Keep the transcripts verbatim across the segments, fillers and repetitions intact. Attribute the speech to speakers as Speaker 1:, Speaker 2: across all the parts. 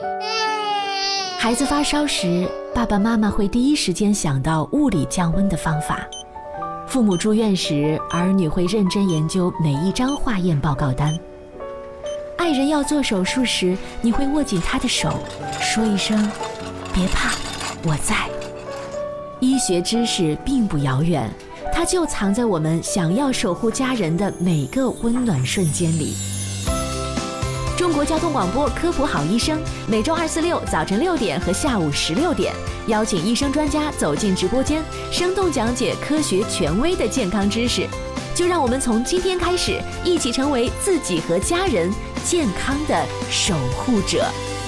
Speaker 1: 孩子发烧时，爸爸妈妈会第一时间想到物理降温的方法。父母住院时，儿女会认真研究每一张化验报告单。爱人要做手术时，你会握紧他的手，说一声别怕，我在。医学知识并不遥远，它就藏在我们想要守护家人的每个温暖瞬间里。中国交通广播科普好医生，每周二、四、六早晨六点和下午十六点，邀请医生专家走进直播间，生动讲解科学权威的健康知识。就让我们从今天开始，一起成为自己和家人健康的守护者。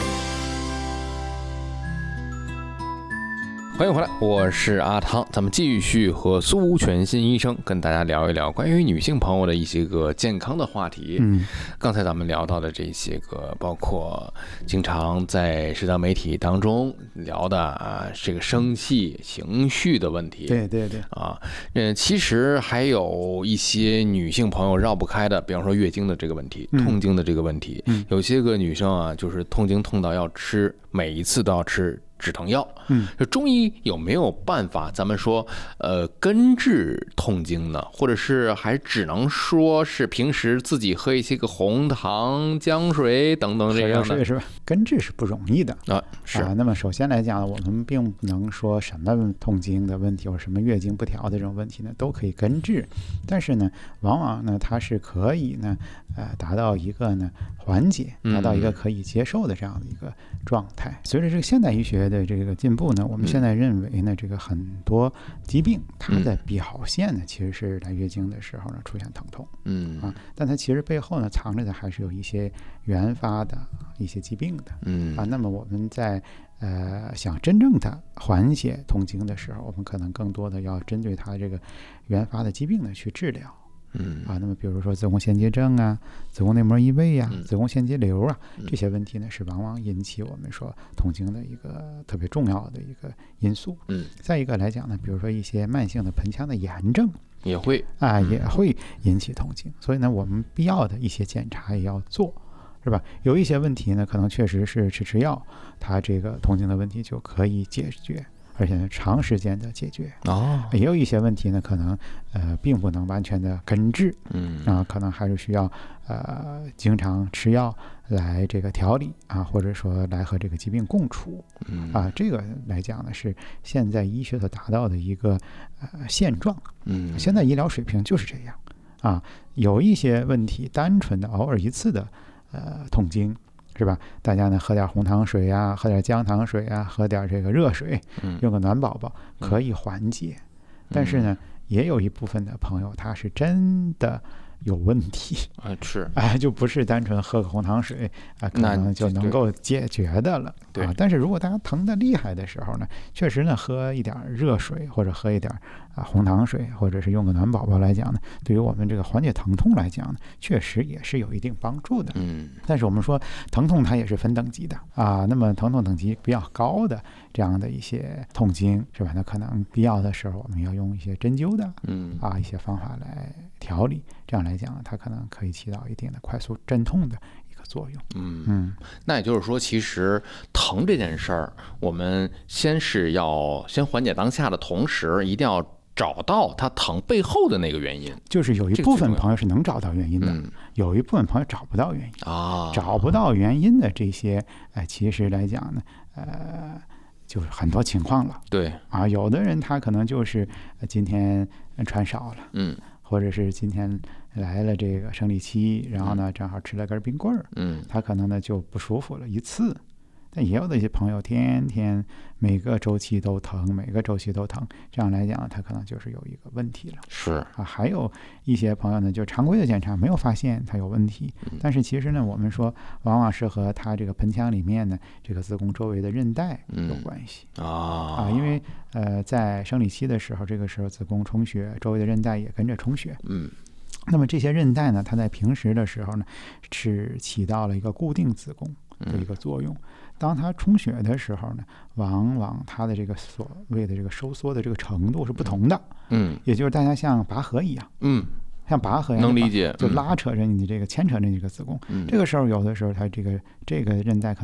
Speaker 2: 欢迎回来，我是阿汤，咱们继续和苏全新医生跟大家聊一聊关于女性朋友的一些个健康的话题。嗯，刚才咱们聊到的这些个，包括经常在社交媒体当中聊的啊，这个生气、情绪的问题。
Speaker 3: 对对对，
Speaker 2: 啊，嗯，其实还有一些女性朋友绕不开的，比方说月经的这个问题、嗯、痛经的这个问题。嗯，有些个女生啊，就是痛经痛到要吃，每一次都要吃止疼药。嗯，就中医有没有办法咱们说呃根治痛经呢？或者是还只能说是平时自己喝一些个红糖姜水等等这样的？
Speaker 3: 是吧？根治是不容易的
Speaker 2: 啊。是
Speaker 3: 啊。那么首先来讲，我们并不能说什么痛经的问题或者什么月经不调的这种问题呢都可以根治，但是呢往往呢它是可以呢呃达到一个呢缓解，达到一个可以接受的这样的一个状态。嗯、随着这个现代医学的这个进步呢，我们现在认为呢，这个很多疾病它的表现呢，其实是来月经的时候呢出现疼痛，嗯啊，但它其实背后呢藏着的还是有一些原发的一些疾病的，嗯啊，那么我们在呃想真正的缓解痛经的时候，我们可能更多的要针对它这个原发的疾病呢去治疗。嗯啊，那么比如说子宫腺结症啊、子宫内膜异位啊、嗯、子宫腺结瘤啊，这些问题呢是往往引起我们说痛经的一个特别重要的一个因素。嗯，再一个来讲呢，比如说一些慢性的盆腔的炎症
Speaker 2: 也会
Speaker 3: 啊也会引起痛经，所以呢，我们必要的一些检查也要做，是吧？有一些问题呢，可能确实是吃吃药，它这个痛经的问题就可以解决。而且呢，长时间的解决哦，也有一些问题呢，可能呃并不能完全的根治，嗯啊，可能还是需要呃经常吃药来这个调理啊，或者说来和这个疾病共处，嗯啊，这个来讲呢是现在医学所达到的一个呃现状，嗯，现在医疗水平就是这样啊，有一些问题单纯的偶尔一次的呃痛经。是吧？大家呢喝点红糖水啊，喝点姜糖水啊，喝点这个热水，用个暖宝宝可以缓解。嗯、但是呢，也有一部分的朋友他是真的有问题
Speaker 2: 啊，是
Speaker 3: 哎，就不是单纯喝个红糖水啊，可能就能够解决的了。
Speaker 2: 对
Speaker 3: 啊，但是如果大家疼得厉害的时候呢，确实呢，喝一点热水或者喝一点啊红糖水，或者是用个暖宝宝来讲呢，对于我们这个缓解疼痛来讲呢，确实也是有一定帮助的。嗯，但是我们说疼痛它也是分等级的啊，那么疼痛等级比较高的这样的一些痛经是吧？那可能必要的时候我们要用一些针灸的，嗯啊一些方法来调理，这样来讲它可能可以起到一定的快速镇痛的一个作用。
Speaker 2: 嗯嗯，那也就是说，其实疼这件事儿，我们先是要先缓解当下的同时，一定要找到它疼背后的那个原因。
Speaker 3: 就是有一部分朋友是能找到原因的，嗯、有一部分朋友找不到原因啊，找不到原因的这些，呃，其实来讲呢，呃。就是很多情况了，
Speaker 2: 对
Speaker 3: 啊，有的人他可能就是今天穿少了，嗯，或者是今天来了这个生理期，然后呢正好吃了根冰棍儿，嗯，他可能呢就不舒服了一次。但也有的一些朋友天天每个周期都疼，每个周期都疼，这样来讲他可能就是有一个问题了。
Speaker 2: 是
Speaker 3: 啊，还有一些朋友呢，就常规的检查没有发现他有问题，嗯、但是其实呢，我们说往往是和他这个盆腔里面呢这个子宫周围的韧带有关系、嗯、啊啊，因为呃在生理期的时候，这个时候子宫充血，周围的韧带也跟着充血，嗯。那么这些韧带呢，它在平时的时候呢，是起到了一个固定子宫的一个作用。当它充血的时候呢，往往它的这个所谓的这个收缩的这个程度是不同的。嗯，也就是大家像拔河一样，嗯，像拔河一样，
Speaker 2: 能理解，
Speaker 3: 就拉扯着你这个牵扯着你这个子宫。嗯，这个时候有的时候它这个这个韧带可能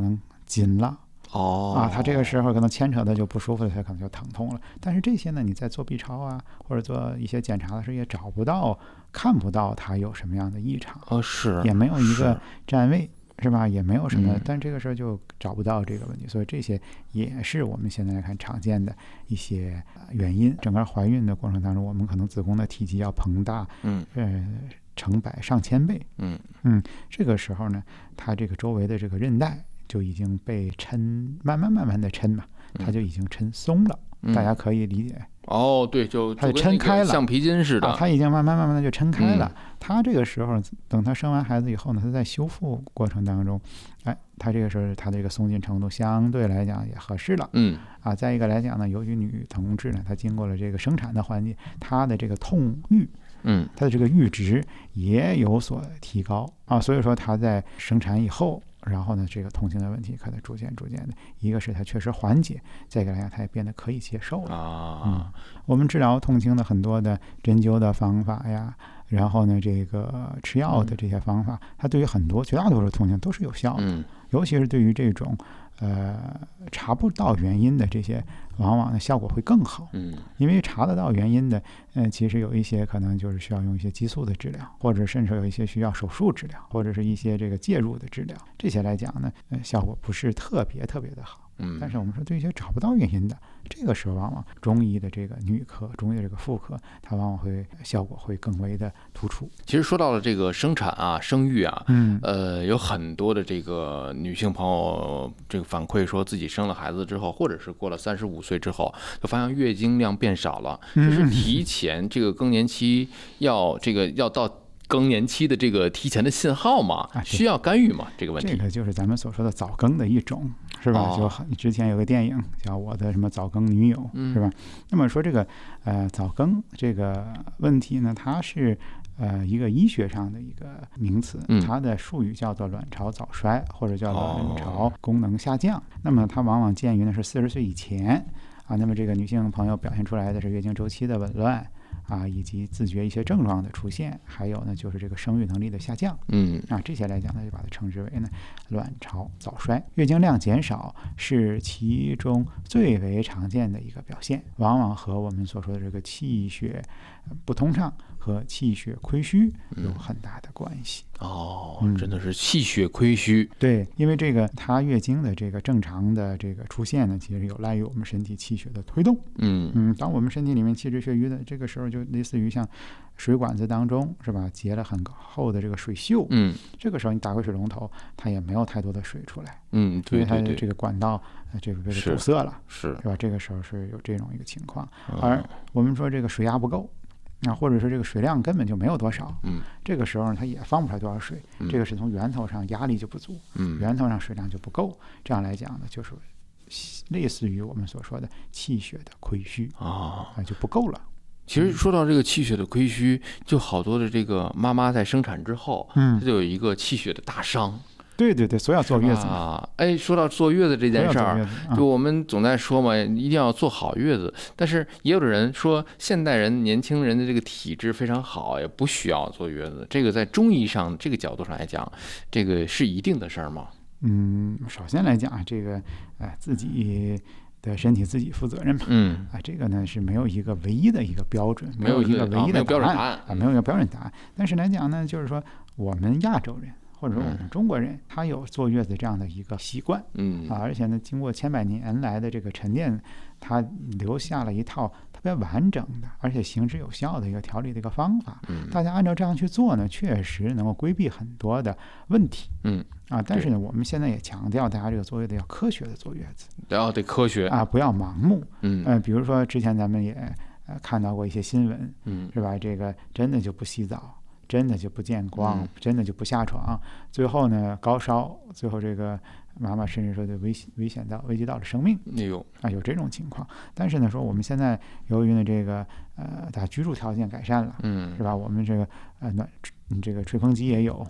Speaker 3: 紧了。
Speaker 2: 哦
Speaker 3: 啊，他这个时候可能牵扯的就不舒服了，他可能就疼痛了。但是这些呢，你在做 B 超啊，或者做一些检查的时候也找不到、看不到他有什么样的异常，
Speaker 2: 哦是，
Speaker 3: 也没有一个占位，是吧？也没有什么，
Speaker 2: 嗯、
Speaker 3: 但这个时候就找不到这个问题，所以这些也是我们现在来看常见的一些原因。整个怀孕的过程当中，我们可能子宫的体积要膨大，
Speaker 2: 嗯
Speaker 3: 呃，成百上千倍，
Speaker 2: 嗯
Speaker 3: 嗯，这个时候呢，它这个周围的这个韧带就已经被抻，慢慢慢慢的抻嘛，它就已经抻松了，
Speaker 2: 嗯、
Speaker 3: 大家可以理解。
Speaker 2: 哦，对，就
Speaker 3: 它就抻开了，
Speaker 2: 橡皮筋似的，
Speaker 3: 啊，它已经慢慢慢慢的就抻开了。
Speaker 2: 嗯、
Speaker 3: 它这个时候，等它生完孩子以后呢，它在修复过程当中，哎，它这个时候它的这个松紧程度相对来讲也合适了。
Speaker 2: 嗯，
Speaker 3: 啊，再一个来讲呢，由于女同志呢，她经过了这个生产的环节，她的这个痛欲，
Speaker 2: 嗯，
Speaker 3: 她的这个阈值也有所提高啊，所以说她在生产以后。然后呢，这个痛经的问题可能逐渐逐渐的，一个是它确实缓解，再一个来讲，它也变得可以接受了
Speaker 2: 啊。
Speaker 3: 嗯，我们治疗痛经的很多的针灸的方法呀，然后呢，这个吃药的这些方法，它对于很多绝大多数痛经都是有效的，
Speaker 2: 嗯，
Speaker 3: 尤其是对于这种呃查不到原因的这些，往往的效果会更好。
Speaker 2: 嗯，
Speaker 3: 因为查得到原因的，呃，其实有一些可能就是需要用一些激素的治疗，或者甚至有一些需要手术治疗，或者是一些这个介入的治疗。这些来讲呢，呃，效果不是特别特别的好。
Speaker 2: 嗯，
Speaker 3: 但是我们说对一些找不到原因的，这个时候往往中医的这个女科、中医的这个妇科，它往往会效果会更为的突出。
Speaker 2: 其实说到了这个生产啊、生育啊，
Speaker 3: 嗯，
Speaker 2: 呃，有很多的这个女性朋友这个反馈说自己生了孩子之后，或者是过了三十五岁之后，就发现月经量变少了，这是提前这个更年期要这个要到。更年期的这个提前的信号嘛，
Speaker 3: 啊、
Speaker 2: 需要干预嘛？这个问题，
Speaker 3: 这个就是咱们所说的早更的一种，是吧？
Speaker 2: 哦、
Speaker 3: 就之前有个电影叫《我的什么早更女友》，
Speaker 2: 嗯、
Speaker 3: 是吧？那么说这个呃早更这个问题呢，它是呃一个医学上的一个名词，
Speaker 2: 嗯、
Speaker 3: 它的术语叫做卵巢早衰或者叫卵巢功能下降。哦、那么它往往见于呢是四十岁以前啊，那么这个女性朋友表现出来的是月经周期的紊乱。啊，以及自觉一些症状的出现，还有呢就是这个生育能力的下降，
Speaker 2: 嗯，
Speaker 3: 啊这些来讲呢，就把它称之为呢卵巢早衰。月经量减少是其中最为常见的一个表现，往往和我们所说的这个气血不通畅和气血亏虚有很大的关系。
Speaker 2: 哦，真的是气血亏虚。
Speaker 3: 对，因为这个它月经的这个正常的这个出现呢，其实有赖于我们身体气血的推动。
Speaker 2: 嗯
Speaker 3: 嗯，当我们身体里面气滞血瘀的这个时候，就类似于像水管子当中是吧，结了很厚的这个水锈。
Speaker 2: 嗯，
Speaker 3: 这个时候你打开水龙头，它也没有太多的水出来。
Speaker 2: 嗯，对对对，
Speaker 3: 因为它的这个管道呃这个被堵塞了，
Speaker 2: 是
Speaker 3: 是吧？这个时候是有这种一个情况。
Speaker 2: 嗯、
Speaker 3: 而我们说这个水压不够。啊，或者说这个水量根本就没有多少，
Speaker 2: 嗯，
Speaker 3: 这个时候呢，它也放不出来多少水，
Speaker 2: 嗯、
Speaker 3: 这个是从源头上压力就不足，
Speaker 2: 嗯，
Speaker 3: 源头上水量就不够，这样来讲呢，就是类似于我们所说的气血的亏虚
Speaker 2: 啊，
Speaker 3: 啊就不够了。
Speaker 2: 其实说到这个气血的亏虚，就好多的这个妈妈在生产之后，
Speaker 3: 嗯，
Speaker 2: 她就有一个气血的大伤。
Speaker 3: 对对对，所以要坐月子
Speaker 2: 啊！哎，说到坐月子这件事儿，
Speaker 3: 啊、
Speaker 2: 就我们总在说嘛，一定要做好月子。但是也有的人说，现代人、年轻人的这个体质非常好，也不需要坐月子。这个在中医上这个角度上来讲，这个是一定的事儿吗？
Speaker 3: 嗯，首先来讲，这个呃自己的身体自己负责任嘛。
Speaker 2: 嗯
Speaker 3: 啊，这个呢是没有一个唯一的一个标准，
Speaker 2: 没有
Speaker 3: 一个唯一的
Speaker 2: 标准答
Speaker 3: 案啊，没有一个标准答案。但是来讲呢，就是说我们亚洲人。或者说我们中国人，他有坐月子这样的一个习惯，
Speaker 2: 嗯
Speaker 3: 啊，而且呢，经过千百年来的这个沉淀，它留下了一套特别完整的，而且行之有效的一个调理的一个方法。
Speaker 2: 嗯，
Speaker 3: 大家按照这样去做呢，确实能够规避很多的问题。
Speaker 2: 嗯，
Speaker 3: 啊，但是呢，我们现在也强调大家这个坐月子要科学的坐月子，
Speaker 2: 然后得科学
Speaker 3: 啊，不要盲目。
Speaker 2: 嗯，
Speaker 3: 呃，比如说之前咱们也呃看到过一些新闻，
Speaker 2: 嗯，
Speaker 3: 是吧？这个真的就不洗澡。真的就不见光，
Speaker 2: 嗯、
Speaker 3: 真的就不下床，最后呢高烧，最后这个妈妈甚至说就危危险到危及到了生命。
Speaker 2: 哎呦
Speaker 3: 啊，有这种情况。但是呢，说我们现在由于呢这个呃，大家居住条件改善了，
Speaker 2: 嗯，
Speaker 3: 是吧？我们这个呃暖这个吹风机也有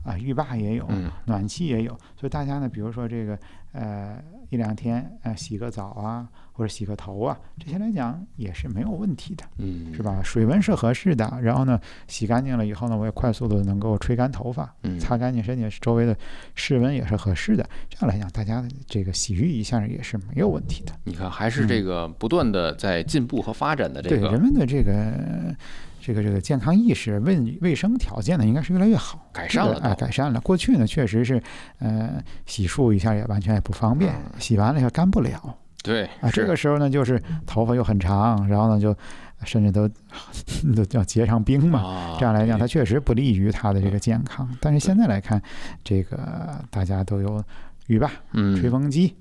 Speaker 3: 啊，浴霸也有，
Speaker 2: 嗯
Speaker 3: 暖气也有，所以大家呢，比如说这个呃一两天呃洗个澡啊，或者洗个头啊，这些来讲也是没有问题的，
Speaker 2: 嗯，
Speaker 3: 是吧？水温是合适的，然后呢洗干净了以后呢，我也快速的能够吹干头发，
Speaker 2: 嗯
Speaker 3: 擦干净身体周围的室温也是合适的，这样来讲，大家这个洗浴一下也是没有问题的。
Speaker 2: 你看还是这个不断的在进步和发展的这
Speaker 3: 对
Speaker 2: 个，
Speaker 3: 人们的这个。这个这个健康意识、卫卫生条件呢，应该是越来越好，
Speaker 2: 改善了
Speaker 3: 啊、这个，改善了。过去呢，确实是，呃，洗漱一下也完全也不方便，洗完了也干不了。
Speaker 2: 对
Speaker 3: 啊，这个时候呢，就是头发又很长，然后呢，就甚至都都要结上冰嘛。
Speaker 2: 啊、
Speaker 3: 这样来讲，它确实不利于他的这个健康。但是现在来看，这个大家都有浴霸、
Speaker 2: 嗯，
Speaker 3: 吹风机